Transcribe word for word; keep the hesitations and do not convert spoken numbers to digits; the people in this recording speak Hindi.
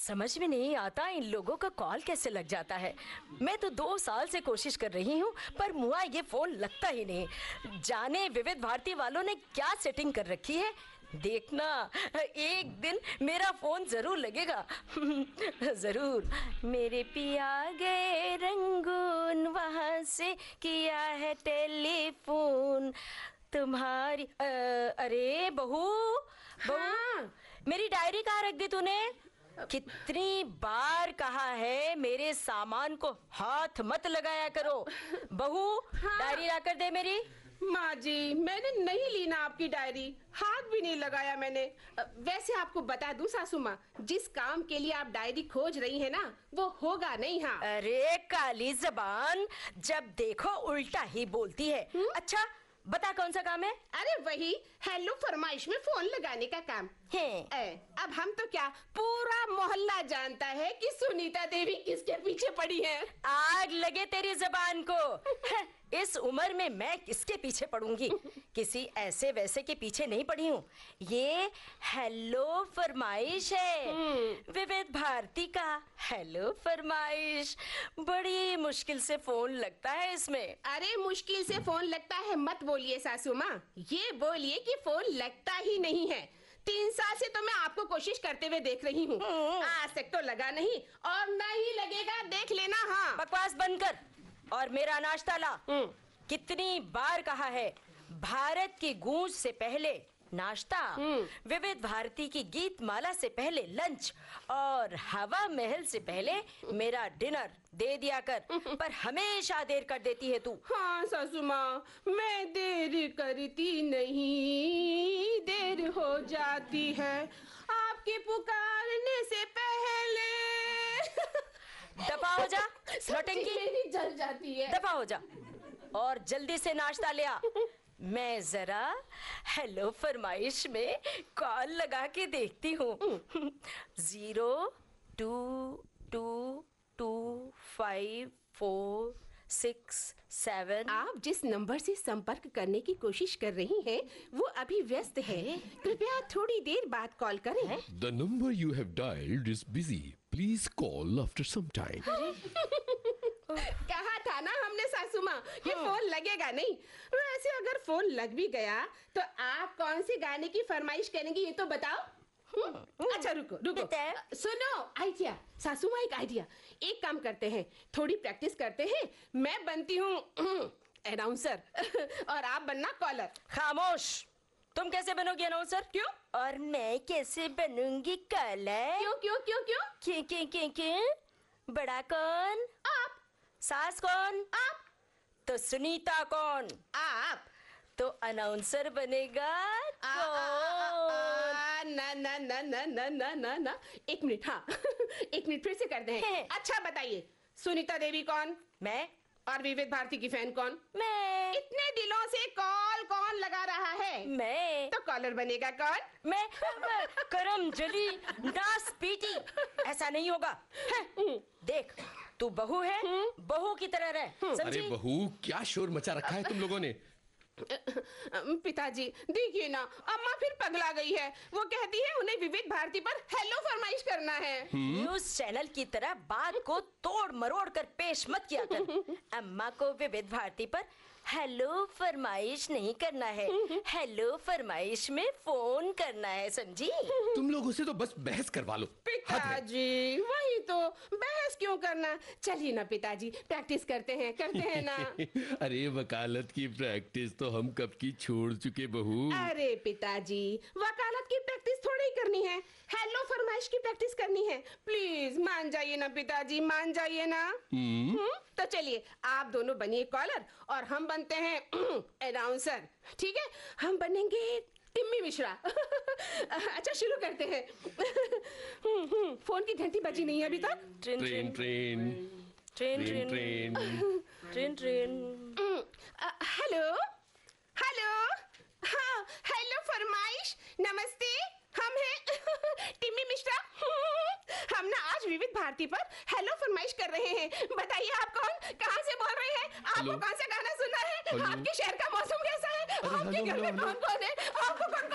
समझ में नहीं आता इन लोगों का कॉल कैसे लग जाता है। मैं तो दो साल से कोशिश कर रही हूँ पर मुआ ये फोन लगता ही नहीं। जाने विविध भारती वालों ने क्या सेटिंग कर रखी है। देखना एक दिन मेरा फोन जरूर लगेगा। जरूर। मेरे पिया गए रंगून, वहां से किया है टेलीफोन तुम्हारी। अ, अरे बहू बहू हाँ। मेरी डायरी कहाँ रख दी तूने? कितनी बार कहा है मेरे सामान को हाथ मत लगाया करो। बहू हाँ। डायरी ला कर दे मेरी। माँ जी, मैंने नहीं ली ना आपकी डायरी, हाथ भी नहीं लगाया मैंने। वैसे आपको बता दूं सासू माँ, जिस काम के लिए आप डायरी खोज रही हैं ना, वो होगा नहीं। हाँ। अरे काली जबान, जब देखो उल्टा ही बोलती है। हुँ? अच्छा बता कौन सा काम है? अरे वही हेलो फरमाइश में फोन लगाने का काम है। अब हम तो क्या, पूरा मोहल्ला जानता है कि सुनीता देवी किसके पीछे पड़ी है। आग लगे तेरी जबान को। इस उम्र में मैं किसके पीछे पड़ूंगी? किसी ऐसे वैसे के पीछे नहीं पड़ी हूँ। ये हेलो फरमाइश है, विविध भारती का हेलो फरमाइश। बड़ी मुश्किल से फोन लगता है इसमें। अरे मुश्किल से फोन लगता है मत बोलिए सासू माँ, ये बोलिए कि फोन लगता ही नहीं है। तीन साल से तो मैं आपको कोशिश करते हुए देख रही हूँ, आज तक तो लगा नहीं और नहीं लगेगा, देख लेना। हाँ। बकवास बंद कर और मेरा नाश्ता ला। कितनी बार कहा है, भारत की गूंज से पहले नाश्ता, विविध भारती की गीत माला से पहले लंच और हवा महल से पहले मेरा डिनर दे दिया कर। पर हमेशा देर कर देती है तू। हाँ सासू माँ, मैं देर करती नहीं, देर हो जाती है आपके पुकारने से पहले। दफा हो जा नौटंकी, जल जाती है। दफा हो जा और जल्दी से नाश्ता ले आ। मैं जरा हेलो फरमाइश में कॉल लगा के देखती हूँ। Zero to to to five four six seven. आप जिस नंबर से संपर्क करने की कोशिश कर रही हैं, वो अभी व्यस्त है, कृपया थोड़ी देर बाद कॉल करें। The number you have dialed is busy. Please call after some time. कहा था ना हमने सासू माँ, ये फोन लगेगा नहीं। वैसे अगर फोन लग भी गया तो आप कौन से गाने की फरमाइश करेंगी ये तो बताओ। अच्छा रुको रुको, सुनो आइडिया सासू माँ, एक आइडिया। एक काम करते हैं, थोड़ी प्रैक्टिस करते हैं। मैं बनती हूँ अनाउंसर और आप बनना कॉलर। खामोश, तुम कैसे बनोगी अनाउंसर? क्यों? और मैं कैसे बनूंगी कॉलर? क्यों क्यों क्यों क्यों क्यों क्यों क्यों क्यों? बड़ा कौन? आप। सास कौन? आप। तो सुनीता कौन? आप। तो अनाउंसर बनेगा कौन? ना ना ना ना ना ना ना ना एक मिनट। हाँ एक मिनट फिर से कर दें। अच्छा बताइए, सुनीता देवी कौन? मैं। और विविध भारती की फैन कौन? मैं। इतने दिनों से कॉल कौन लगा रहा है? मैं। तो कॉलर बनेगा कौन? मैं। करम जली नास पीटी, ऐसा नहीं होगा। देख तू बहू है, बहू की तरह रह, समझी? अरे बहू, क्या शोर मचा रखा है तुम लोगों ने? पिताजी देखिए ना, अम्मा फिर पगला गई है। वो कहती है उन्हें विविध भारती पर हेलो फरमाइश करना है। न्यूज चैनल की तरह बात को तोड़ मरोड़ कर पेश मत किया कर। अम्मा को विविध भारती पर हेलो फरमाइश नहीं करना है, हेलो फरमाइश में फोन करना है, समझी? तुम लोगों से तो बस बहस करवा लो। पिताजी वही तो, बहस क्यों करना? चलिए ना पिताजी, प्रैक्टिस करते हैं करते हैं ना। अरे वकालत की प्रैक्टिस तो हम कब की छोड़ चुके बहू। अरे पिताजी, वकालत की प्रैक्टिस थोड़ी ही करनी है, हेलो फरमाइश की प्रैक्टिस करनी है। प्लीज मान जाइए ना पिताजी, मान जाइए ना। हुँ? तो चलिए आप दोनों बनिए कॉलर और हम बनते हैं अनाउंसर। ठीक है, हम बनेंगे टिम्मी मिश्रा। अच्छा शुरू करते हैं। फोन की घंटी बजी नहीं है अभी तक। Train train train train train train train. Hello hello, हाँ हेलो फरमाइश, नमस्ते, हम हैं टिम्मी मिश्रा। हम ना आज विविध भारती पर हेलो फरमाइश कर रहे हैं। बताइए आप कौन, कहाँ से बोल रहे हैं? आपको कौन सा गाना सुनना है? आपके शहर का मौसम कैसा है? आपके घर में कौन कौन है? आपको कौन